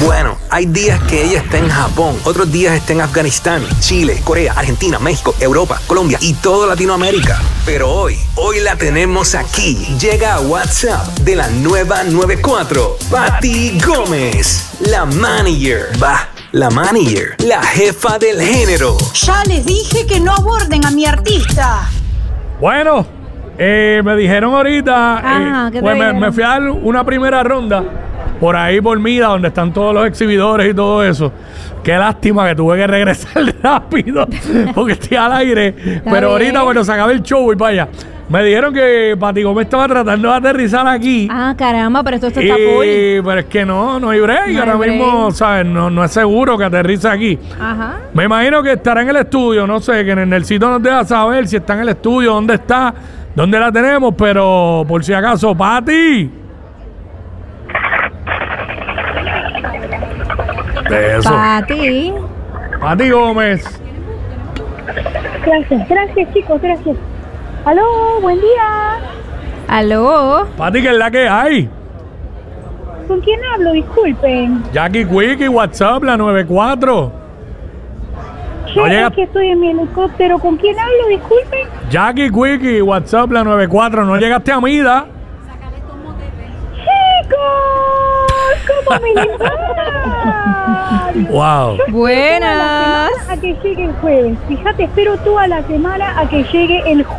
Bueno, hay días que ella está en Japón, otros días está en Afganistán, Chile, Corea, Argentina, México, Europa, Colombia y toda Latinoamérica. Pero hoy la tenemos aquí. Llega a WhatsApp de la nueva 94, Pati Gómez, la manager. La manager, la jefa del género. Ya les dije que no aborden a mi artista. Bueno, me dijeron ahorita, ¿qué te pues dijeron? me fui a dar una primera ronda por ahí por Mida, donde están todos los exhibidores y todo eso. Qué lástima que tuve que regresar rápido porque estoy al aire. Pero ahorita bien. cuando se acabe el show voy para allá. Me dijeron que Pati Gómez estaba tratando de aterrizar aquí. Caramba, pero esto está full. Pero es que no hay break. No hay Ahora break. mismo, ¿sabes? No es seguro que aterrice aquí. Ajá. Me imagino que estará en el estudio. No sé, que en el sitio nos deja saber si está en el estudio, dónde está, dónde la tenemos. Pero por si acaso, Pati. De eso. Pati Gómez. Gracias chicos, gracias. Aló, buen día. Aló. Pati, ¿qué es la que hay? ¿Con quién hablo? Disculpen. Jackie Quickie, WhatsApp, la 94. Yo No llega- es que estoy en mi helicóptero. ¿Con quién hablo? Disculpen. Jackie Quickie, WhatsApp, la 94. No llegaste a Mida. ¡Chicos! ¿Cómo me les va? Wow. Buenas. A que llegue el jueves. Fíjate, espero toda la semana a que llegue el jueves.